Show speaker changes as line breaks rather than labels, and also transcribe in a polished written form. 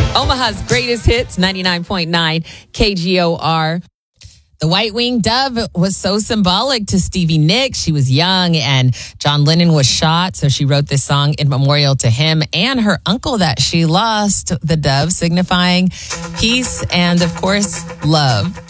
Omaha's greatest hits, 99.9 KGOR. The white-winged dove was so symbolic to Stevie Nicks. She was young and John Lennon was shot, so she wrote this song in memorial to him and her uncle that she lost, the dove, signifying peace and, of course, love.